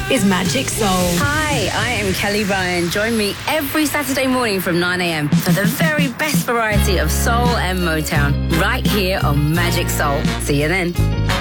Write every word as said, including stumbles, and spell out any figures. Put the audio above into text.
is Magic Soul. Hi, I am Kelly Ryan. Join me every Saturday morning from nine a.m. for the very best variety of soul and Motown right here on Magic Soul. See you then.